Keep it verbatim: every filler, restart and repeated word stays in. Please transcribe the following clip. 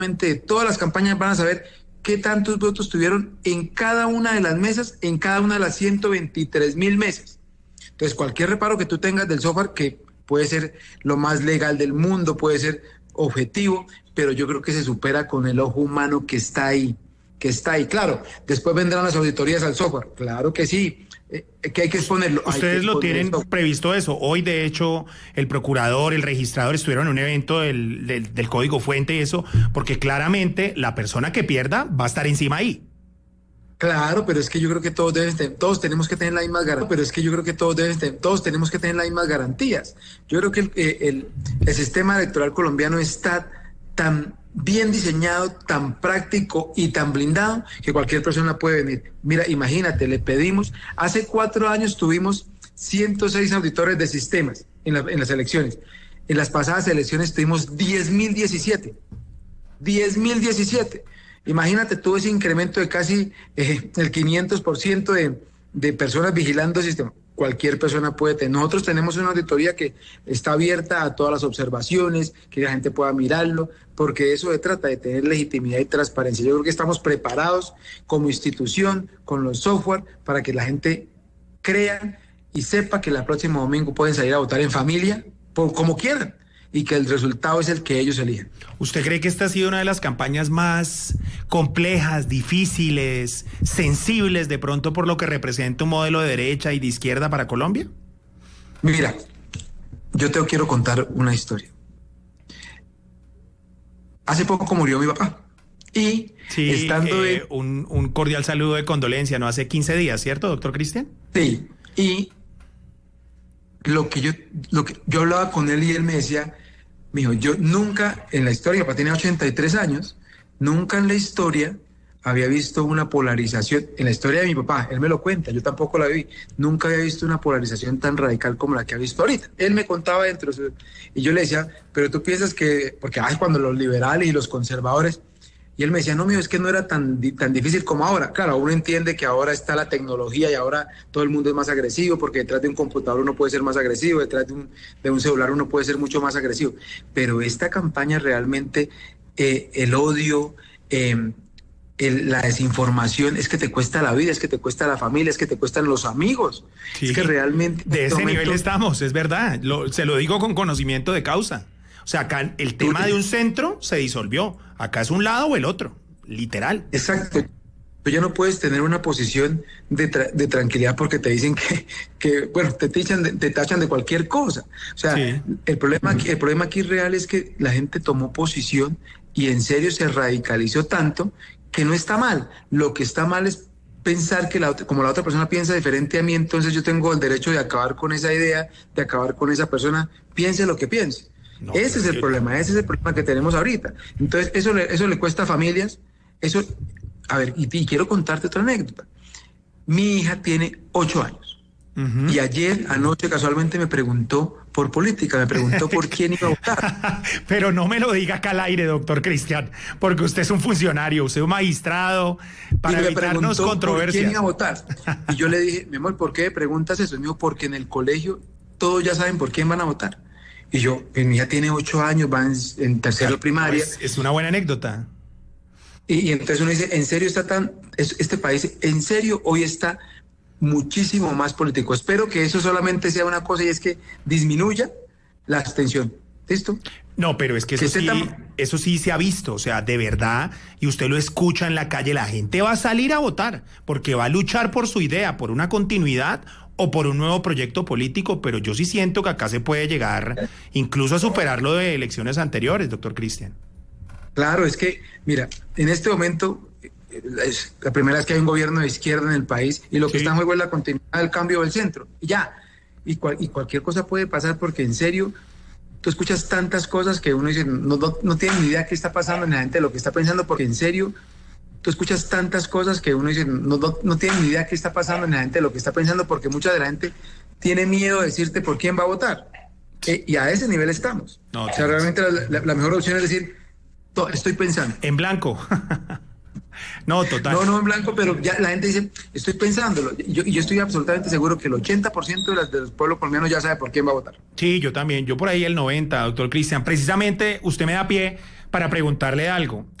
de todas las campañas van a saber qué tantos votos tuvieron en cada una de las mesas, en cada una de las ciento veintitrés mil mesas. Entonces, cualquier reparo que tú tengas del software, que puede ser lo más legal del mundo, puede ser objetivo, pero yo creo que se supera con el ojo humano que está ahí, que está ahí. Claro, después vendrán las auditorías al software, claro que sí, eh, que hay que exponerlo. Ustedes lo tienen previsto eso. Hoy, de hecho, el procurador, el registrador estuvieron en un evento del, del, del Código Fuente y eso, porque claramente la persona que pierda va a estar encima ahí. Claro, pero es que yo creo que todos deben tener, todos tenemos que tener las mismas garantías, pero es que yo creo que todos deben tener, todos tenemos que tener las mismas garantías. Yo creo que el, el, el sistema electoral colombiano está tan bien diseñado, tan práctico y tan blindado que cualquier persona puede venir. Mira, imagínate, le pedimos, hace cuatro años tuvimos ciento seis auditores de sistemas en, la, en las elecciones. En las pasadas elecciones tuvimos diez mil diecisiete. diez mil diecisiete. Imagínate tú ese incremento de casi eh, el quinientos por ciento de, de personas vigilando el sistema. Cualquier persona puede tener. Nosotros tenemos una auditoría que está abierta a todas las observaciones, que la gente pueda mirarlo, porque eso se trata de tener legitimidad y transparencia. Yo creo que estamos preparados como institución, con los software, para que la gente crea y sepa que el próximo domingo pueden salir a votar en familia, por, como quieran, y que el resultado es el que ellos eligen. ¿Usted cree que esta ha sido una de las campañas más complejas, difíciles, sensibles de pronto por lo que representa un modelo de derecha y de izquierda para Colombia? Mira, yo te quiero contar una historia. Hace poco murió mi papá. Y sí, estando eh, en... un, un cordial saludo de condolencia, ¿no? Hace quince días, ¿cierto, doctor Cristian? Sí, y lo que yo, lo que yo hablaba con él y él me decía, mijo, yo nunca en la historia, mi papá tiene ochenta y tres años, nunca en la historia había visto una polarización, en la historia de mi papá, él me lo cuenta, yo tampoco la vi, nunca había visto una polarización tan radical como la que ha visto ahorita. Él me contaba dentro, y yo le decía, pero tú piensas que, porque ay, cuando los liberales y los conservadores, y él me decía, no, mijo, es que no era tan, tan difícil como ahora. Claro, uno entiende que ahora está la tecnología y ahora todo el mundo es más agresivo, porque detrás de un computador uno puede ser más agresivo, detrás de un, de un celular uno puede ser mucho más agresivo. Pero esta campaña realmente, eh, el odio, eh, el, la desinformación, es que te cuesta la vida, es que te cuesta la familia, es que te cuestan los amigos. Sí, es que realmente... De ese momento, nivel estamos, es verdad, lo, se lo digo con conocimiento de causa. O sea, acá el tema de un centro se disolvió. Acá es un lado o el otro, literal. Exacto. Tú ya no puedes tener una posición de, tra de tranquilidad porque te dicen que, que bueno, te, tichan de, te tachan de cualquier cosa. O sea, sí. el, problema aquí, el problema aquí real es que la gente tomó posición y en serio se radicalizó tanto que no está mal. Lo que está mal es pensar que la otra, como la otra persona piensa diferente a mí, entonces yo tengo el derecho de acabar con esa idea, de acabar con esa persona, piense lo que piense. No, ese es el yo... problema, ese es el problema que tenemos ahorita. Entonces, eso le, eso le cuesta a familias, eso, a ver, y, y quiero contarte otra anécdota. Mi hija tiene ocho años, uh-huh. y ayer anoche casualmente me preguntó por política, me preguntó por quién iba a votar. Pero no me lo diga acá al aire, doctor Cristian, porque usted es un funcionario, usted es un magistrado, para evitarnos controversias. ¿Por quién iba a votar? Y yo le dije, mi amor, ¿por qué me preguntas eso? Y me dijo, porque en el colegio todos ya saben por quién van a votar. Y yo, mi hija tiene ocho años, va en, en tercero primaria. Es, es una buena anécdota. Y, y entonces uno dice, ¿en serio está tan, es, este país, en serio hoy está muchísimo más político? Espero que eso solamente sea una cosa y es que disminuya la abstención. ¿Listo? No, pero es que eso, que sí, tan... eso sí se ha visto, o sea, de verdad, y usted lo escucha en la calle, la gente va a salir a votar porque va a luchar por su idea, por una continuidad o por un nuevo proyecto político, pero yo sí siento que acá se puede llegar incluso a superar lo de elecciones anteriores, doctor Cristian. Claro, es que, mira, en este momento es la primera vez que hay un gobierno de izquierda en el país y lo que sí. está en juego es la continuidad del cambio del centro, y ya, y, cual, y cualquier cosa puede pasar porque en serio, tú escuchas tantas cosas que uno dice, no, no, no tiene ni idea qué está pasando en la gente, lo que está pensando, porque en serio... Tú escuchas tantas cosas que uno dice, no, no, no tiene ni idea qué está pasando en la gente, lo que está pensando, porque mucha de la gente tiene miedo de decirte por quién va a votar. Eh, y a ese nivel estamos. No, o sea, realmente la, la, la mejor opción es decir, to, estoy pensando. En blanco. No, total. No, no en blanco, pero ya la gente dice, estoy pensándolo. Y yo, y yo estoy absolutamente seguro que el ochenta por ciento de, las, de los pueblos colombianos ya sabe por quién va a votar. Sí, yo también. Yo por ahí el noventa, doctor Cristian. Precisamente usted me da pie para preguntarle algo.